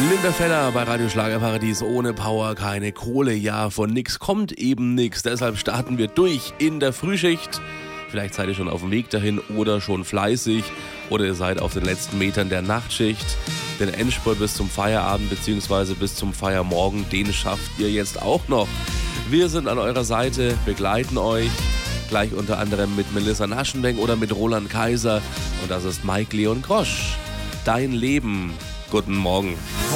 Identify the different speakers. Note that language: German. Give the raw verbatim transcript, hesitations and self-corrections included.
Speaker 1: Linda Feller bei Radio Schlagerparadies. Ohne Power keine Kohle. Ja, von nix kommt eben nix. Deshalb starten wir durch in der Frühschicht. Vielleicht seid ihr schon auf dem Weg dahin oder schon fleißig oder ihr seid auf den letzten Metern der Nachtschicht. Den Endspurt bis zum Feierabend bzw. bis zum Feiermorgen, den schafft ihr jetzt auch noch. Wir sind an eurer Seite, begleiten euch. Gleich unter anderem mit Melissa Naschenweng oder mit Roland Kaiser. Und das ist Mike Leon Grosch. Dein Leben. Guten Morgen.